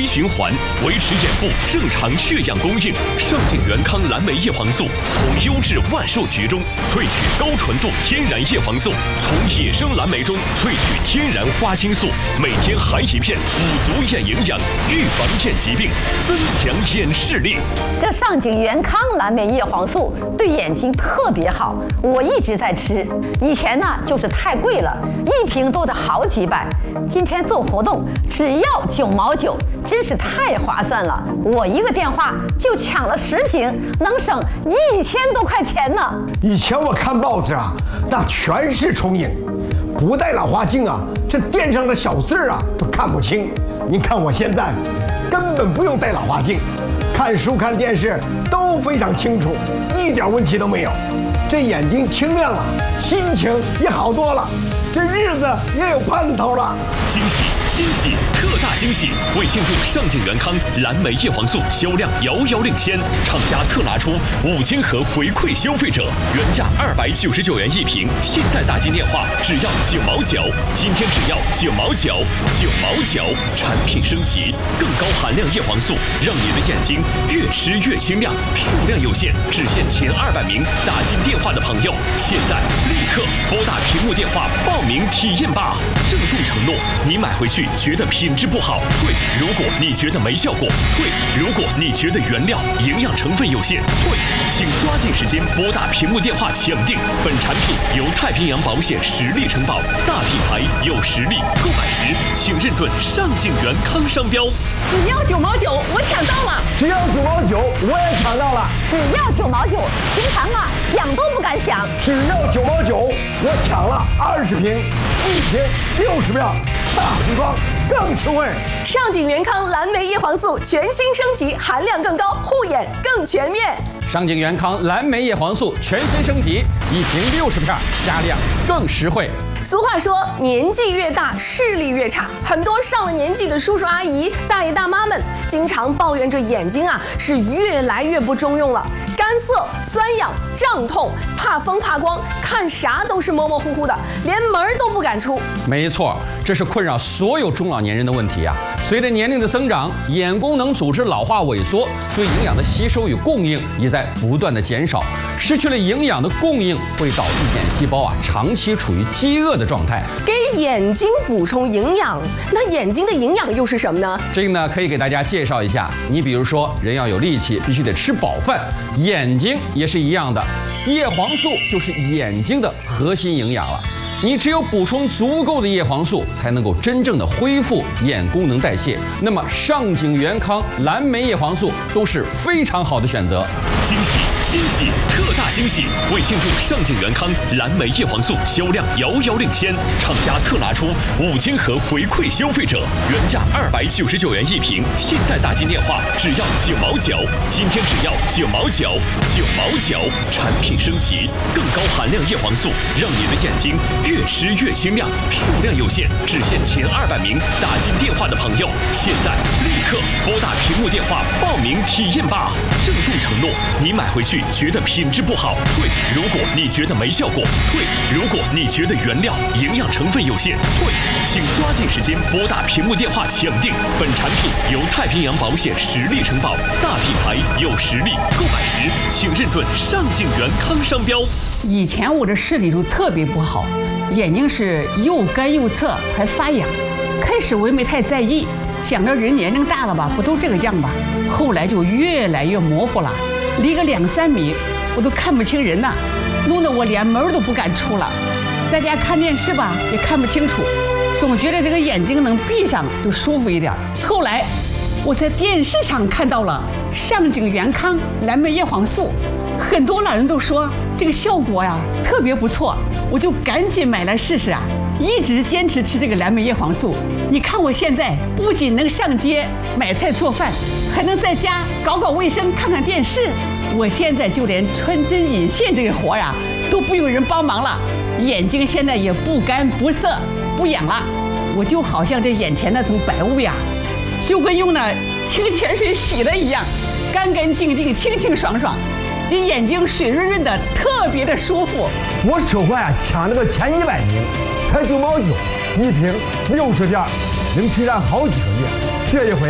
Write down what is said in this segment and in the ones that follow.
循环，维持眼部正常血氧供应。上镜元康蓝莓叶黄素从优质万寿菊中萃取高纯度天然叶黄素，从野生蓝莓中萃取天然花青素，每天含一片，补足眼营养，预防眼疾病，增强眼视力。 这上镜元康蓝莓叶黄素对眼睛特别好，我一直在吃。以前呢就是太贵了，一瓶都得好几百。今天做活动只要9毛9，真是太划算了。我一个电话就抢了10瓶，能省1000多块钱呢。 以前我看报纸啊，那全是重影，不戴老花镜啊，这电上的小字啊都看不清。您看我现在根本不用戴老花镜，看书看电视都非常清楚，一点问题都没有。这眼睛清亮了，心情也好多了，这日子也有盼头了。 惊喜惊喜特大惊喜！为庆祝上镜元康蓝莓叶黄素销量遥遥领先，厂家特拿出5000盒回馈消费者，原价299元一瓶，现在打进电话只要9毛9，今天只要9毛9，9毛9，产品升级，更高含量叶黄素，让你的眼睛越吃越清亮。数量有限，只限前200名打进电话的朋友，现在立刻拨打屏幕电话报名体验吧！郑重承诺，你买回去觉得品质不好，退；如果你觉得没效果，退；如果你觉得原料营养成分有限，退。请抓紧时间拨打屏幕电话抢订。本产品由太平洋保险实力承保，大品牌有实力，购买时请认准上镜元康商标。 只要9毛9，我抢到了！ 只要9毛9，我也抢到了！ 只要9毛9，平常啊想都不敢想。 只要9毛9，我抢了20瓶，一瓶60秒，大红装更实惠。 上镜元康蓝莓叶黄素全新升级，含量更高，护眼更全面。 上镜元康蓝莓叶黄素全新升级，一瓶60片，加量更实惠。 俗话说，年纪越大，视力越差。很多上了年纪的叔叔阿姨、大爷大妈们，经常抱怨着眼睛啊是越来越不中用了，干涩、酸痒、胀痛，怕风怕光，看啥都是模模糊糊的，连门都不敢出。 没错，这是困扰所有中老年人的问题啊。随着年龄的增长，眼功能组织老化萎缩，对营养的吸收与供应也在不断的减少。失去了营养的供应，会导致眼细胞啊长期处于饥饿的状态。 给眼睛补充营养，那眼睛的营养又是什么呢？ 这个呢，可以给大家介绍一下。你比如说，人要有力气，必须得吃饱饭，眼睛也是一样的。叶黄素就是眼睛的核心营养了。你只有补充足够的叶黄素，才能够真正的恢复眼功能代谢。那么上镜元康蓝莓叶黄素都是非常好的选择。 惊喜惊喜特大惊喜！为庆祝上镜元康蓝莓叶黄素销量遥遥领先，厂家特拿出5000盒回馈消费者，原价299元一瓶，现在打进电话只要9毛9，今天只要9毛9，9毛9，产品升级，更高含量叶黄素，让你的眼睛越吃越清亮。数量有限，只限前200名打进电话的朋友，现在立刻拨打屏幕电话报名体验吧！郑重承诺，你买回去觉得品质不好，退；如果你觉得没效果，退；如果你觉得原料营养成分有限，退。请抓紧时间拨打屏幕电话抢订。本产品由太平洋保险实力承保，大品牌有实力，购买时请认准上镜元康商标。 以前我的视力就特别不好，眼睛是又干又涩，还发痒。开始我也没太在意，想着人年龄大了吧，不都这个样吧。后来就越来越模糊了，离个2、3米我都看不清人呐，弄得我连门都不敢出了。在家看电视吧，也看不清楚，总觉得这个眼睛能闭上就舒服一点。后来我在电视上看到了上镜元康蓝莓叶黄素，很多老人都说这个效果呀特别不错，我就赶紧买来试试啊，一直坚持吃这个蓝莓叶黄素。你看我现在不仅能上街买菜做饭，还能在家搞搞卫生、看看电视。我现在就连穿针引线这个活呀都不用人帮忙了，眼睛现在也不干不涩不痒了。我就好像这眼前那层白雾呀，就跟用那清泉水洗了一样，干干净净、清清爽爽，这眼睛水润润的，特别的舒服。 我手环啊抢了个前100名，才9毛9，一瓶60片，能吃上好几个月。这一回啊，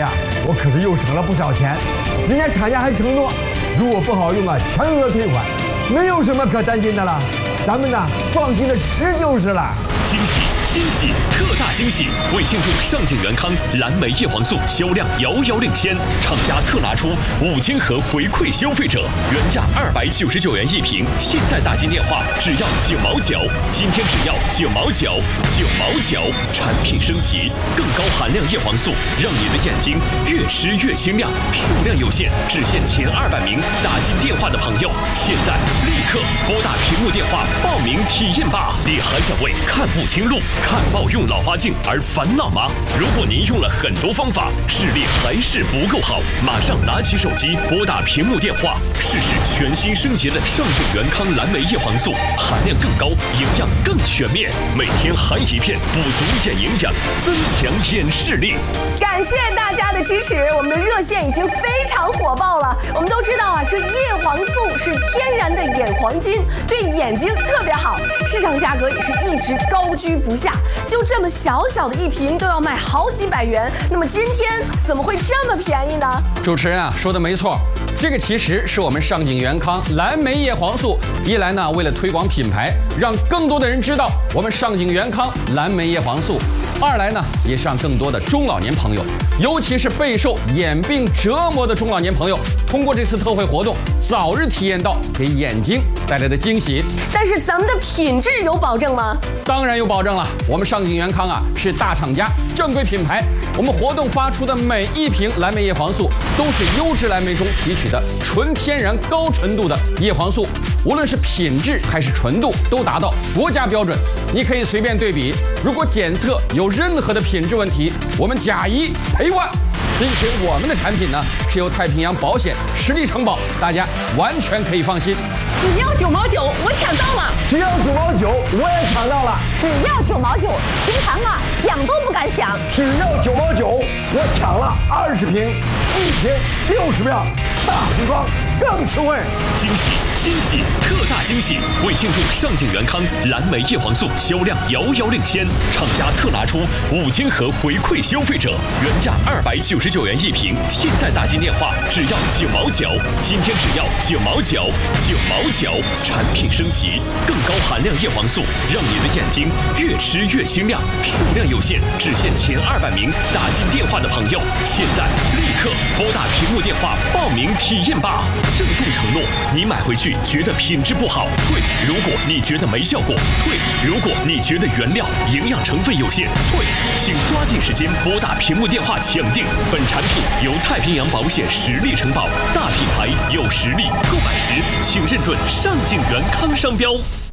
我可是又省了不少钱。人家厂家还承诺，如果不好用啊，全额退款，没有什么可担心的了。咱们呢，放心的吃就是了。 惊喜！惊喜！特大惊喜！为庆祝上镜元康蓝莓叶黄素销量遥遥领先，厂家特拿出5000盒回馈消费者，原价299元一瓶，现在打进电话只要9毛9，今天只要9毛9，9毛9，产品升级，更高含量叶黄素，让你的眼睛越吃越清亮。数量有限，只限前200名打进电话的朋友，现在立刻拨打屏幕电话报名体验吧！你还在为看不清路、看报用老花镜而烦恼吗？如果您用了很多方法，视力还是不够好，马上拿起手机拨打屏幕电话，试试全新升级的上镜元康蓝莓叶黄素，含量更高，营养更全面，每天含一片，补足眼营养，增强眼视力。 感谢大家的支持，我们的热线已经非常火爆了。我们都知道啊，这叶黄素是天然的眼黄金，对眼睛特别好，市场价格也是一直高居不下。就这么小小的一瓶都要卖好几百元，那么今天怎么会这么便宜呢？ 主持人啊说的没错，这个其实是我们上镜元康蓝莓叶黄素，一来呢为了推广品牌，让更多的人知道我们上镜元康蓝莓叶黄素，二来呢也是让更多的中老年朋友，尤其是备受眼病折磨的中老年朋友，通过这次特惠活动，早日体验到给眼睛带来的惊喜。 但是咱们的品质有保证吗？ 当然有保证了，我们上镜元康啊是大厂家、正规品牌，我们活动发出的每一瓶蓝莓叶黄素都是优质蓝莓中提取的纯天然高纯度的叶黄素，无论是品质还是纯度都达到国家标准。你可以随便对比，如果检测有任何的品质问题，我们假一赔万。并且我们的产品呢是由太平洋保险实力承保，大家完全可以放心。 只要9毛9，我抢到了！ 只要9毛9，我也抢到了。 只要9毛9，平常啊想都不敢想。 只要9毛9，我抢了20瓶，1瓶60秒，大瓶装更实惠。 惊喜！惊喜！特大惊喜！为庆祝上镜元康蓝莓叶黄素销量遥遥领先，厂家特拿出5000盒回馈消费者，原价299元一瓶，现在打进电话只要9毛9，今天只要9毛9，9毛9，产品升级，更高含量叶黄素，让你的眼睛越吃越清亮。数量有限，只限前200名打进电话的朋友，现在立刻拨打屏幕电话报名体验吧！郑重承诺，你买回去觉得品质不好退，如果你觉得没效果退，如果你觉得原料营养成分有限退，请抓紧时间拨打屏幕电话抢定。本产品由太平洋保险实力承保，大品牌有实力，购买时请认准上镜元康商标。